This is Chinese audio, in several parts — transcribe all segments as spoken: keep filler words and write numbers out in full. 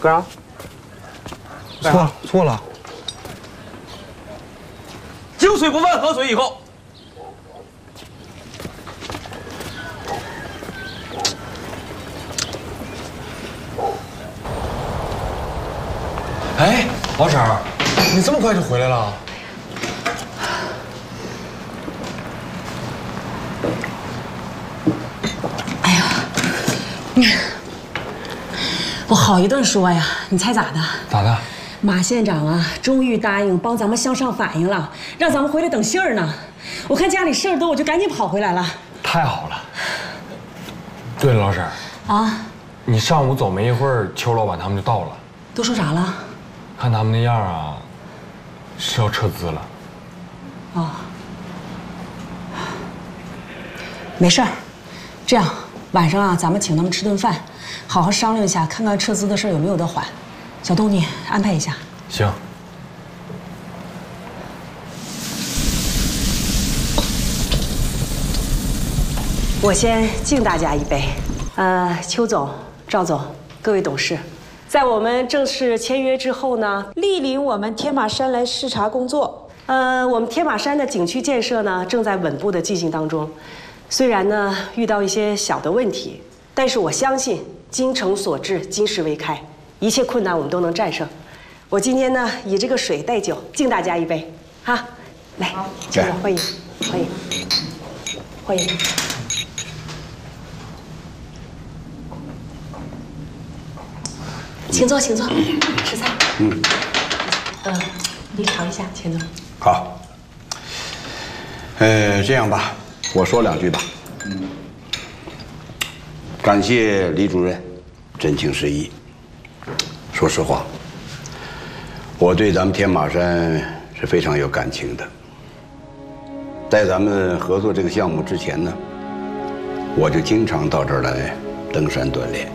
干啥？ 错了，错了。 井水不犯河水以后。 哎，老婶儿，你这么快就回来了？ 哎呀，你我好一顿说呀，你猜咋的？ 咋的？ 马县长啊，终于答应帮咱们向上反映了，让咱们回来等信儿呢。我看家里事儿多，我就赶紧跑回来了。 太好了。对了，老婶儿啊， 你上午走没一会儿，邱老板他们就到了。 都说啥了？ 看他们那样啊，是要撤资了。 哦，没事儿，这样晚上啊，咱们请他们吃顿饭，好好商量一下，看看撤资的事有没有得缓。小东，你安排一下。 行。 我先敬大家一杯。呃，邱总、赵总，各位董事，在我们正式签约之后呢，莅临我们天马山来视察工作。呃，我们天马山的景区建设呢，正在稳步的进行当中。虽然呢遇到一些小的问题，但是我相信精诚所至，金石为开，一切困难我们都能战胜。我今天呢以这个水代酒，敬大家一杯，哈，来，邱总欢迎，欢迎，欢迎。请坐，请坐，吃菜。嗯，呃，你尝一下，钱总。 好。呃，这样吧，我说两句吧。嗯。感谢李主任，真情实意。说实话，我对咱们天马山是非常有感情的。在咱们合作这个项目之前呢，我就经常到这儿来登山锻炼。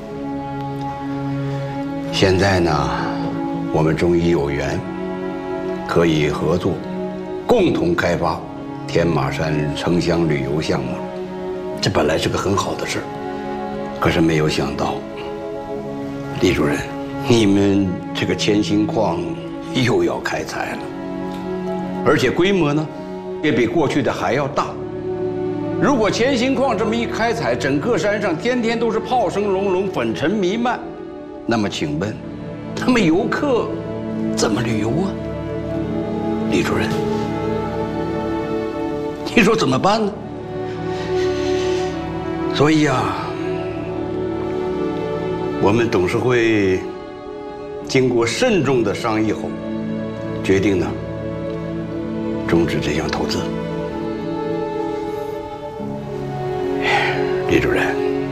现在呢，我们终于有缘，可以合作，共同开发天马山城乡旅游项目了。这本来是个很好的事儿，可是没有想到，李主任，你们这个千星矿又要开采了，而且规模呢，也比过去的还要大。如果千星矿这么一开采，整个山上天天都是炮声隆隆、粉尘弥漫，那么请问，他们游客怎么旅游啊？李主任，你说怎么办呢？所以啊，我们董事会经过慎重的商议后，决定呢终止这项投资。李主任，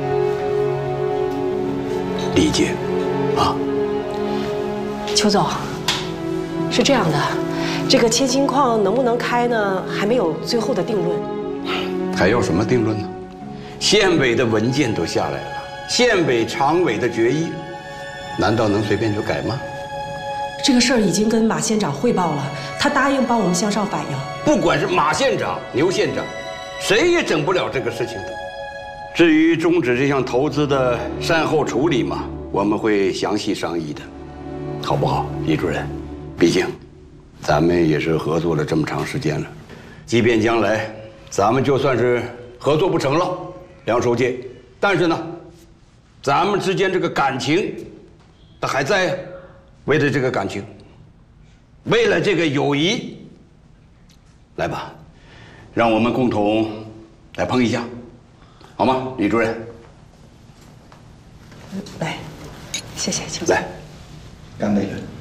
理解啊。 邱总，是这样的，这个千星矿能不能开呢，还没有最后的定论。 还要什么定论呢？县委的文件都下来了，县委常委的决议，难道能随便就改吗？ 这个事儿已经跟马县长汇报了，他答应帮我们向上反映。 不管是马县长、牛县长，谁也整不了这个事情的。至于终止这项投资的善后处理嘛，我们会详细商议的，好不好，李主任？毕竟，咱们也是合作了这么长时间了，即便将来咱们就算是合作不成了，梁书记，但是呢，咱们之间这个感情，它还在呀。为了这个感情，为了这个友谊，来吧，让我们共同来碰一下，好吗，李主任？ 来，谢谢邱总。 来，干杯！